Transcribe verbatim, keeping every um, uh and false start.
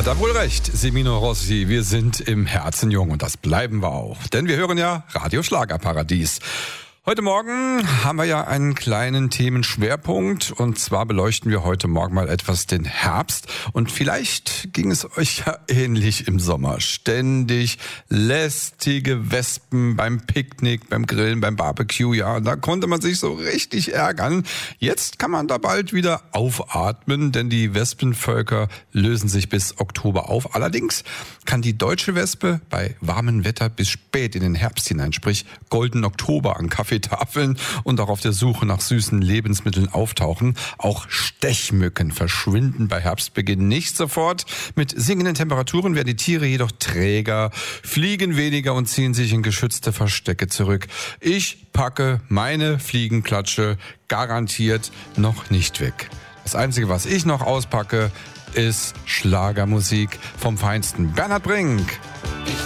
Hat er wohl recht, Semino Rossi. Wir sind im Herzen jung und das bleiben wir auch. Denn wir hören ja Radio Schlagerparadies. Heute Morgen haben wir ja einen kleinen Themenschwerpunkt und zwar beleuchten wir heute Morgen mal etwas den Herbst und vielleicht ging es euch ja ähnlich im Sommer. Ständig lästige Wespen beim Picknick, beim Grillen, beim Barbecue, ja, da konnte man sich so richtig ärgern. Jetzt kann man da bald wieder aufatmen, denn die Wespenvölker lösen sich bis Oktober auf. Allerdings kann die deutsche Wespe bei warmem Wetter bis spät in den Herbst hinein, sprich Golden Oktober an Kaffee Tafeln und auch auf der Suche nach süßen Lebensmitteln auftauchen. Auch Stechmücken verschwinden bei Herbstbeginn nicht sofort. Mit sinkenden Temperaturen werden die Tiere jedoch träger, fliegen weniger und ziehen sich in geschützte Verstecke zurück. Ich packe meine Fliegenklatsche garantiert noch nicht weg. Das Einzige, was ich noch auspacke, ist Schlagermusik vom Feinsten. Bernhard Brink.